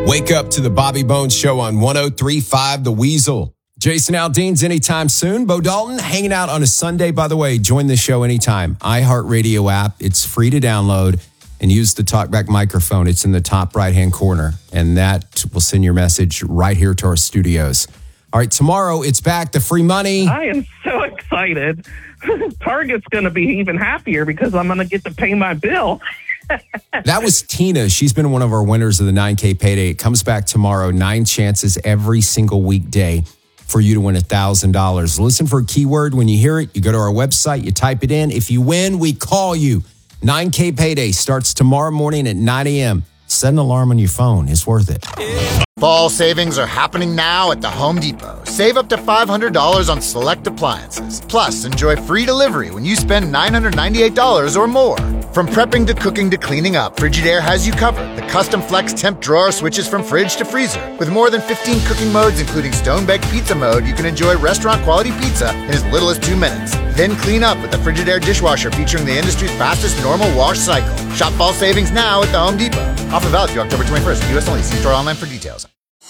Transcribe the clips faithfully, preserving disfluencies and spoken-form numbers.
Wake up to the Bobby Bones Show on one oh three point five The Weasel. Jason Aldean's anytime soon. Bo Dalton hanging out on a Sunday. By the way, join the show anytime. iHeartRadio app. It's free to download and use the TalkBack microphone. It's in the top right-hand corner, and that will send your message right here to our studios. All right, tomorrow it's back to free money. I am so excited. Target's going to be even happier because I'm going to get to pay my bill. That was Tina. She's been one of our winners of the nine K payday. It comes back tomorrow. Nine chances every single weekday for you to win one thousand dollars. Listen for a keyword. When you hear it, you go to our website, you type it in. If you win, we call you. nine K payday starts tomorrow morning at nine a.m. Set an alarm on your phone. It's worth it. Fall savings are happening now at the Home Depot. Save up to five hundred dollars on select appliances. Plus, enjoy free delivery when you spend nine hundred ninety-eight dollars or more. From prepping to cooking to cleaning up, Frigidaire has you covered. The custom flex temp drawer switches from fridge to freezer. With more than fifteen cooking modes, including stone-baked pizza mode, you can enjoy restaurant-quality pizza in as little as two minutes. Then clean up with the Frigidaire dishwasher featuring the industry's fastest normal wash cycle. Shop fall savings now at the Home Depot. Offer valid through October twenty-first. U S only. See store online for details.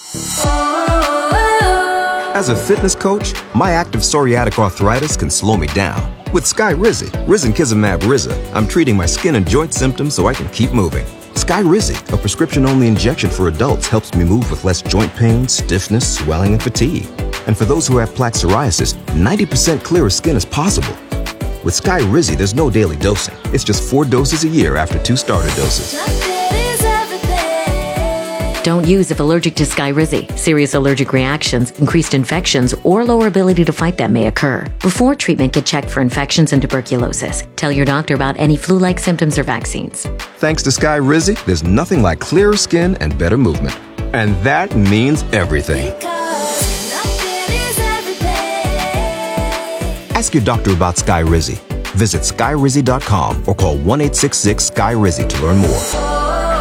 As a fitness coach, my active psoriatic arthritis can slow me down. With Skyrizi, Risankizumab Riza, I'm treating my skin and joint symptoms so I can keep moving. Skyrizi, a prescription-only injection for adults, helps me move with less joint pain, stiffness, swelling, and fatigue. And for those who have plaque psoriasis, ninety percent clearer skin is possible. With Skyrizi, there's no daily dosing. It's just four doses a year after two starter doses. Don't use if allergic to Skyrizi. Serious allergic reactions, increased infections, or lower ability to fight them may occur. Before treatment, get checked for infections and tuberculosis. Tell your doctor about any flu-like symptoms or vaccines. Thanks to Skyrizi, there's nothing like clearer skin and better movement. And that means everything. Ask your doctor about Skyrizi. Visit Skyrizi dot com or call one eight six six Sky Rizi to learn more.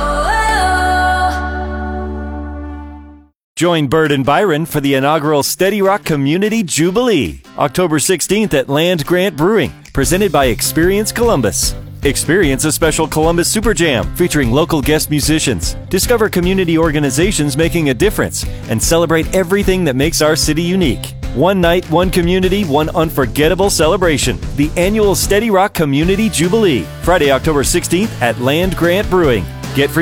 Join Bird and Byron for the inaugural Steady Rock Community Jubilee, October sixteenth at Land Grant Brewing, presented by Experience Columbus. Experience a special Columbus Super Jam featuring local guest musicians. Discover community organizations making a difference and celebrate everything that makes our city unique. One night, one community, one unforgettable celebration. The annual Steady Rock Community Jubilee, Friday, October sixteenth at Land Grant Brewing. Get free